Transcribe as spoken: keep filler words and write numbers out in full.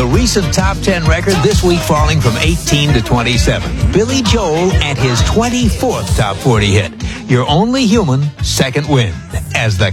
recent top ten record, this week falling from eighteen to twenty-seven. Billy Joel and his twenty-fourth top forty hit, You're Only Human, Second Wind, as the